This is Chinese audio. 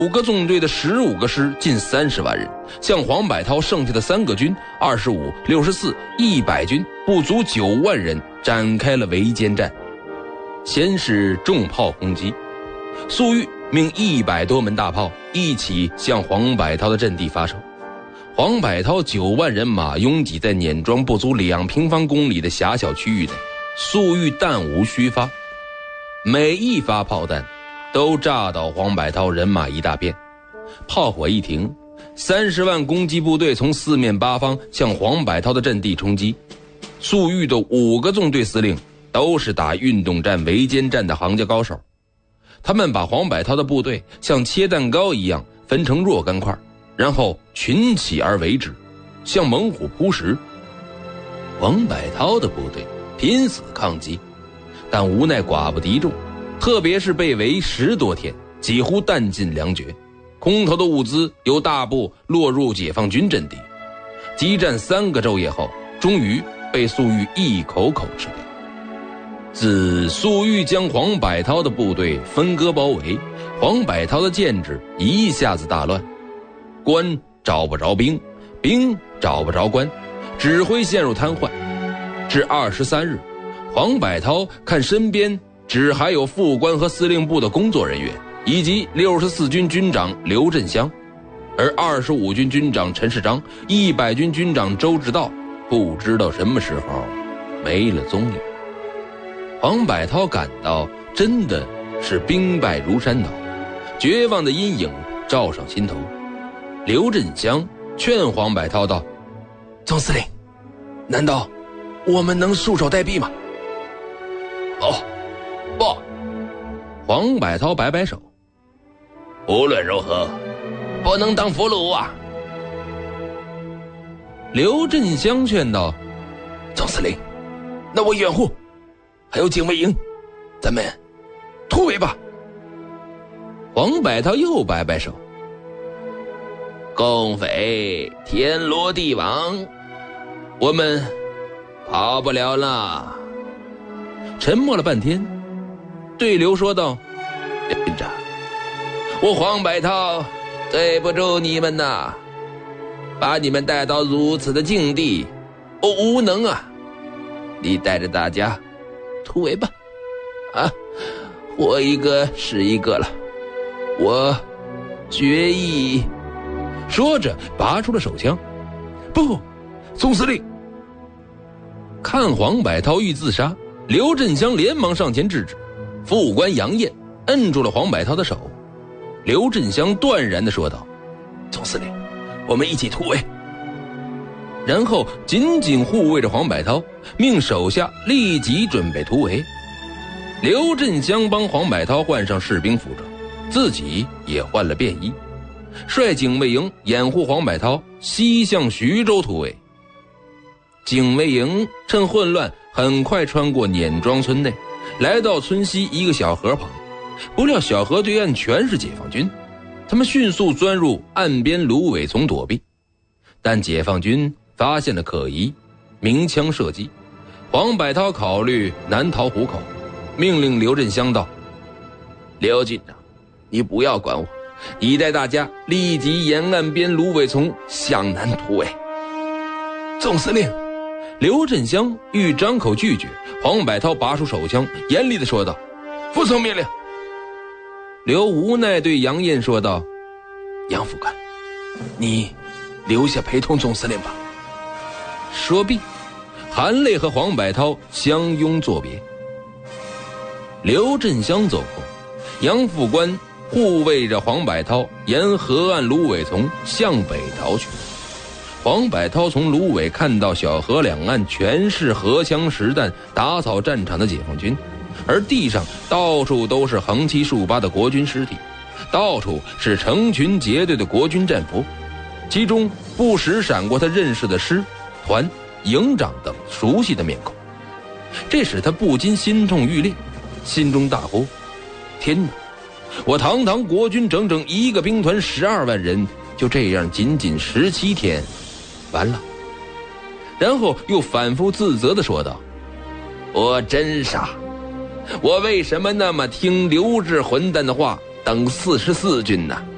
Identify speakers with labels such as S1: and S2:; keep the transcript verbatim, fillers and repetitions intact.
S1: 五个纵队的十五个师，近三十万人，向黄百韬剩下的三个军二十五、六十四、一百军不足九万人展开了围歼战。先是重炮攻击，粟裕命一百多门大炮一起向黄百韬的阵地发射。黄百韬九万人马拥挤在碾庄不足两平方公里的狭小区域内，粟裕弹无虚发，每一发炮弹都炸倒黄百韬人马一大片。炮火一停，三十万攻击部队从四面八方向黄百韬的阵地冲击。粟裕的五个纵队司令都是打运动战、围歼战的行家高手，他们把黄百韬的部队像切蛋糕一样分成若干块，然后群起而为之，像猛虎扑食。黄百韬的部队拼死抗击，但无奈寡不敌众，特别是被围十多天，几乎弹尽粮绝，空投的物资由大部落入解放军阵地。激战三个昼夜后，终于被粟裕一口口吃掉。自粟裕将黄百韬的部队分割包围，黄百韬的建制一下子大乱，官找不着兵，兵找不着官，指挥陷入瘫痪。至二十三日，黄百韬看身边只还有副官和司令部的工作人员，以及六十四军军长刘振湘，而二十五军军长陈世章、一百军军长周志道不知道什么时候没了踪影。黄百韬感到真的是兵败如山倒，绝望的阴影照上心头。刘振湘劝黄百韬道：
S2: 总司令，难道我们能束手待毙吗？
S1: 哦，不。黄百韬摆摆手：无论如何不能当俘虏啊。刘振湘劝道：
S2: 总司令，那我掩护还有警卫营，咱们突围吧。
S1: 黄百韬又摆摆手：共匪天罗地网，我们跑不了了。沉默了半天，对刘说道：军长，我黄百韬对不住你们呐，把你们带到如此的境地，我无能啊。你带着大家突围吧，啊，活一个是一个了，我决意。说着拔出了手枪。
S2: 不，总司令。
S1: 看黄百韬欲自杀，刘振湘连忙上前制止，副官杨艳摁住了黄百韬的手。刘振湘断然地说道：
S2: 总司令，我们一起突围。
S1: 然后紧紧护卫着黄百韬，命手下立即准备突围。刘振湘帮黄百韬换上士兵服装，自己也换了便衣，率警卫营掩护黄百韬西向徐州突围。警卫营趁混乱很快穿过碾庄村内，来到村西一个小河旁，不料小河对岸全是解放军，他们迅速钻入岸边芦苇丛躲避，但解放军发现了可疑，鸣枪射击。黄百韬考虑难逃虎口，命令刘振湘道：刘军长，你不要管我，你带大家立即沿岸边芦苇丛向南突围。
S2: 总司令。
S1: 刘振湘欲张口拒绝，黄百韬拔出手枪，严厉地说道：
S2: 服从命令。
S1: 刘无奈对杨艳说道：
S2: 杨副官，你留下陪同总司令吧。
S1: 说毕，含泪和黄百韬相拥作别。刘振湘走后，杨副官护卫着黄百韬沿河岸芦苇丛向北逃去。黄百韬从芦苇看到小河两岸全是荷枪实弹打扫战场的解放军，而地上到处都是横七竖八的国军尸体，到处是成群结队的国军战俘，其中不时闪过他认识的师、团、营长等熟悉的面孔。这使他不禁心痛欲裂，心中大呼：天哪！我堂堂国军整整一个兵团十二万人，就这样仅仅十七天完了。然后又反复自责地说道：我真傻，我为什么那么听刘志混蛋的话，等四十四军呢？